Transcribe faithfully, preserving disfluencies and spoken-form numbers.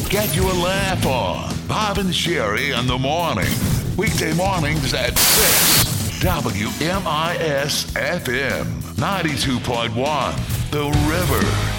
get you a laugh on. Bob and Sherry in the morning. Weekday mornings at six. W M I S F M ninety-two point one. The River.